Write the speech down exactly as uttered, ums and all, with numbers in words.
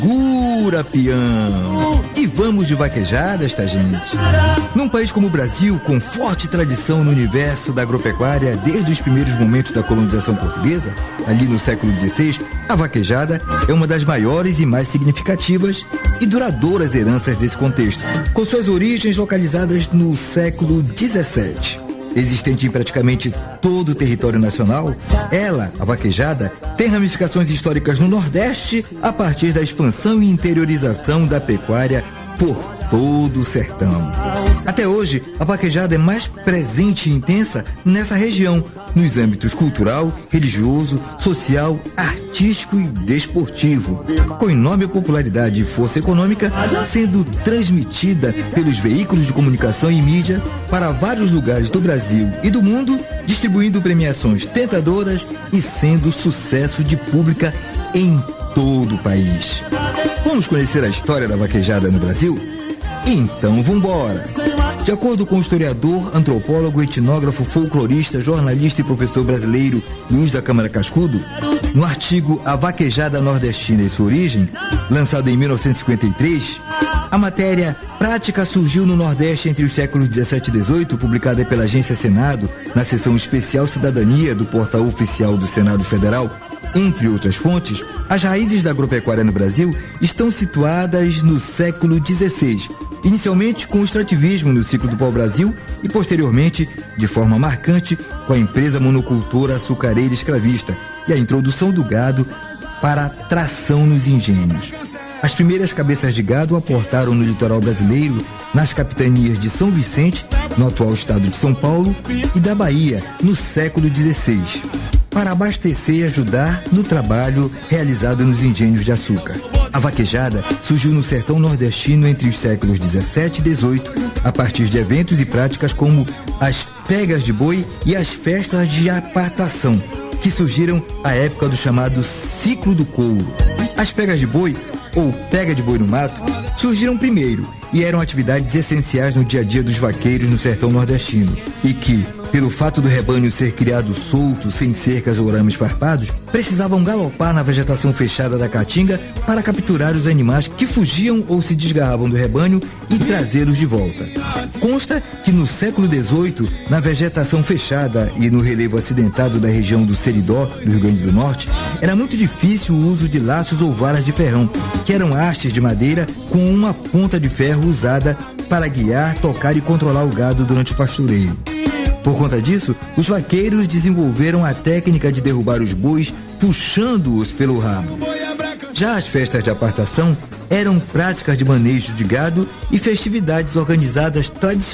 Segura, peão! E vamos de vaquejada, esta gente. Num país como o Brasil, com forte tradição no universo da agropecuária desde os primeiros momentos da colonização portuguesa, ali no século dezesseis, a vaquejada é uma das maiores e mais significativas e duradouras heranças desse contexto, com suas origens localizadas no século dezessete. Existente em praticamente todo o território nacional, ela, a vaquejada, tem ramificações históricas no Nordeste a partir da expansão e interiorização da pecuária por todo o sertão. Até hoje, a vaquejada é mais presente e intensa nessa região, nos âmbitos cultural, religioso, social, artístico e desportivo, com enorme popularidade e força econômica, sendo transmitida pelos veículos de comunicação e mídia para vários lugares do Brasil e do mundo, distribuindo premiações tentadoras e sendo sucesso de pública em todo o país. Vamos conhecer a história da vaquejada no Brasil? Então vambora! De acordo com o historiador, antropólogo, etnógrafo, folclorista, jornalista e professor brasileiro Luiz da Câmara Cascudo, no artigo A Vaquejada Nordestina e Sua Origem, lançado em mil novecentos e cinquenta e três, a matéria Prática surgiu no Nordeste entre os séculos dezessete e dezoito, publicada pela Agência Senado, na seção especial Cidadania do Portal Oficial do Senado Federal. Entre outras fontes, as raízes da agropecuária no Brasil estão situadas no século dezesseis, inicialmente com o extrativismo no ciclo do pau-brasil e posteriormente, de forma marcante, com a empresa monocultora açucareira escravista e a introdução do gado para a tração nos engenhos. As primeiras cabeças de gado aportaram no litoral brasileiro, nas capitanias de São Vicente, no atual estado de São Paulo, e da Bahia, no século dezesseis, para abastecer e ajudar no trabalho realizado nos engenhos de açúcar. A vaquejada surgiu no sertão nordestino entre os séculos dezessete e dezoito, a partir de eventos e práticas como as pegas de boi e as festas de apartação, que surgiram à época do chamado ciclo do couro. As pegas de boi, ou pega de boi no mato, surgiram primeiro e eram atividades essenciais no dia a dia dos vaqueiros no sertão nordestino, e que, pelo fato do rebanho ser criado solto, sem cercas ou arames farpados, precisavam galopar na vegetação fechada da caatinga para capturar os animais que fugiam ou se desgarravam do rebanho e trazê-los de volta. Consta que no século dezoito, na vegetação fechada e no relevo acidentado da região do Seridó, do Rio Grande do Norte, era muito difícil o uso de laços ou varas de ferrão, que eram hastes de madeira com uma ponta de ferro usada para guiar, tocar e controlar o gado durante o pastoreio. Por conta disso, os vaqueiros desenvolveram a técnica de derrubar os bois puxando-os pelo rabo. Já as festas de apartação eram práticas de manejo de gado e festividades organizadas tradicionalmente